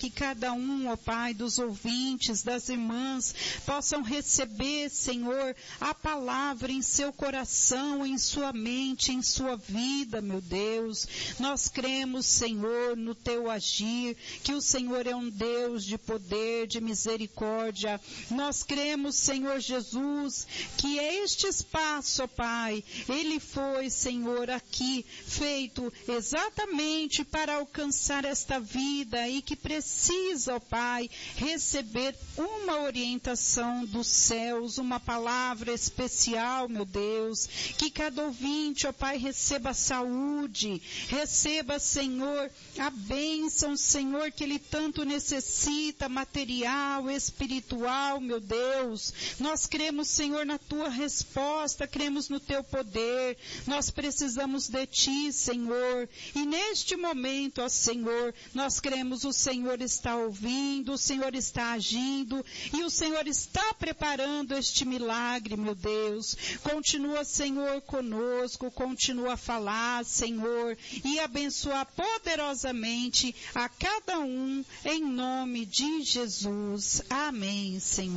que cada um, ó Pai, dos ouvintes, das irmãs, possam receber, Senhor, a palavra em seu coração, em sua mente, em sua vida, meu Deus. Nós cremos, Senhor, no teu agir, que o Senhor é um Deus de poder, de misericórdia. Nós cremos, Senhor Jesus, que este espaço, ó Pai, ele foi, Senhor, aqui feito exatamente para alcançar esta vida e que precisa, ó Pai, receber uma orientação dos céus, uma palavra especial, meu Deus, que cada ouvinte, ó Pai, receba saúde, receba, Senhor, a bênção, Senhor, que ele tanto necessita, material, espiritual, meu Deus. Nós cremos, Senhor, na tua resposta, cremos no teu poder, nós precisamos de ti, Senhor, e neste momento, ó Senhor, nós cremos o Senhor está ouvindo, o Senhor está agindo, e o Senhor está preparando este milagre, meu Deus. Continua, Senhor, conosco, continua a falar, Senhor, e abençoar poderosamente a cada um, em nome de Jesus. Amém, Senhor.